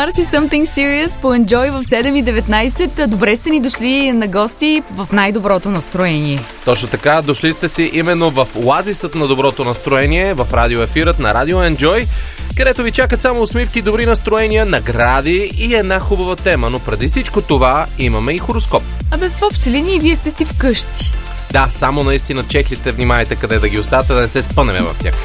Mars и Something Serious по Enjoy в 7:19. Добре сте ни дошли на гости в най-доброто настроение. Точно така, дошли сте си именно в оазисът на доброто настроение, в радиоефирът на Радио Enjoy, където ви чакат само усмивки, добри настроения, награди и една хубава тема. Но преди всичко това имаме и хороскоп. Абе, в общи линии вие сте си вкъщи. Да, само наистина чехлите, внимайте къде да ги оставате, да не се спънеме в тях.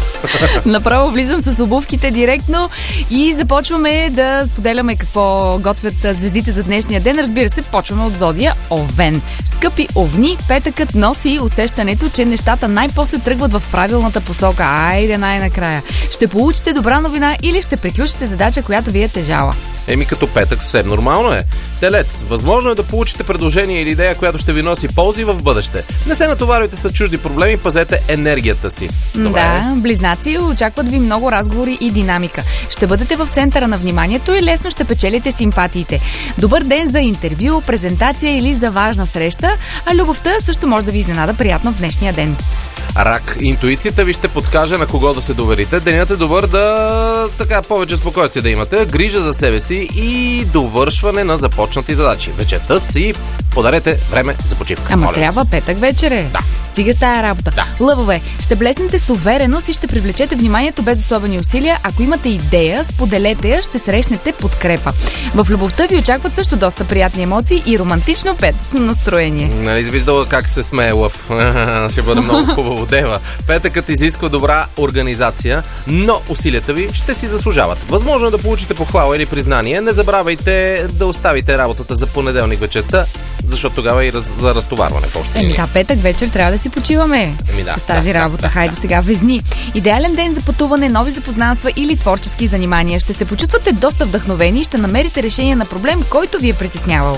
Направо влизам с обувките директно и започваме да споделяме какво готвят звездите за днешния ден. Разбира се, почваме от зодия Овен. Скъпи овни, петъкът носи усещането, че нещата най-после тръгват в правилната посока. Айде най-накрая. Ще получите добра новина или ще приключите задача, която ви е тежала. Като петък съвсем нормално е. Телец, възможно е да получите предложение или идея, която ще ви носи ползи в бъдеще. Не се натоварвайте с чужди проблеми, пазете енергията си. Добре. Да, близнаци, очакват ви много разговори и динамика. Ще бъдете в центъра на вниманието и лесно ще печелите симпатиите. Добър ден за интервю, презентация или за важна среща, а любовта също може да ви изненада приятно в днешния ден. Рак, интуицията ви ще подскаже на кого да се доверите. Денят е добър да повече спокойствие да имате, грижа за себе си и довършване на започнати задачи. Вечерта си подарете време за почивка. Ама трябва петък вечер е. Да. Стига с тая работа. Да. Лъвове, ще блеснете с увереност и ще привлечете вниманието без особени усилия. Ако имате идея, споделете я, ще срещнете подкрепа. В любовта ви очакват също доста приятни емоции и романтично петъчно настроение. Нали виждала как се смее Лъв? Ще бъде много хубаво, дева. Петъкът изисква добра организация, но усилията ви ще си заслужават. Възможно е да получите похвала или признание. Не забравяйте да оставите работата за понеделник вечерта, защото тогава е и за разтоварване в общи линии. Петък вечер трябва да си почиваме с тази работа. Хайде сега, везни. Идеален ден за пътуване, нови запознанства или творчески занимания. Ще се почувствате доста вдъхновени и ще намерите решение на проблем, който ви е притеснявал.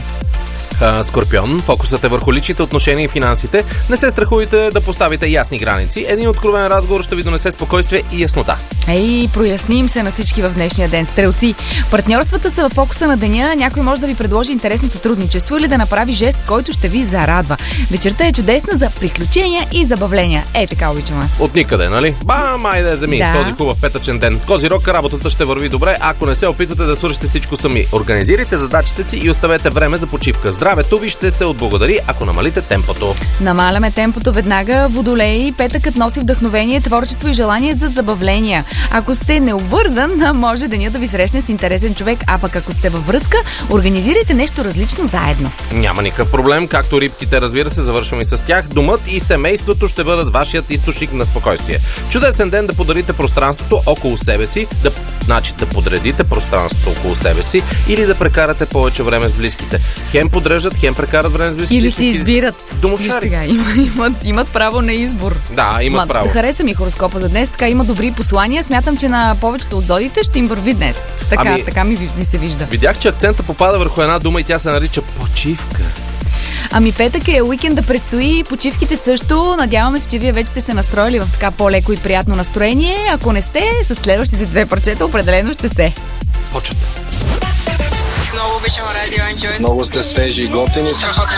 Скорпион, фокусът е върху личните отношения и финансите. Не се страхуйте да поставите ясни граници. Един откровен разговор ще ви донесе спокойствие и яснота. Проясним се на всички в днешния ден. Стрелци, партньорствата са в фокуса на деня. Някой може да ви предложи интересно сътрудничество или да направи жест, който ще ви зарадва. Вечерта е чудесна за приключения и забавления. Така обичам аз. От никъде, нали? Бам, айде вземи този хубав петъчен ден. Козирог, работата ще върви добре, ако не се опитвате да свършите всичко сами. Организирайте задачите си и оставете време за почивка. Здравето ви ще се отблагодари, ако намалите темпото. Намаляме темпото веднага. Водолеи, петъкът носи вдъхновение, творчество и желание за забавления. Ако сте необвързан, може денят да ви срещне с интересен човек, а пък ако сте във връзка, организирайте нещо различно заедно. Няма никакъв проблем, както рибките, разбира се, завършваме и с тях. Домът и семейството ще бъдат вашият източник на спокойствие. Чудесен ден да подарите пространството около себе си, да подредите пространството около себе си или да прекарате повече време с близките. Хем подреждат, хем прекарат време с близките. Или си избират. Домошари. Сега, имат право на избор. Да, имат право. Хареса ми хороскопа за днес, така има добри послания. Смятам, че на повечето от зодиите ще им върви днес. Така ми се вижда. Видях, че акцента попада върху една дума и тя се нарича почивка. Петък е, уикенда предстои, почивките също. Надяваме се, че вие вече сте се настроили в така по-леко и приятно настроение. Ако не сте, с следващите 2 парчета определено ще сте. Почват. Много обичам Радио Enjoy. Много сте свежи и готини.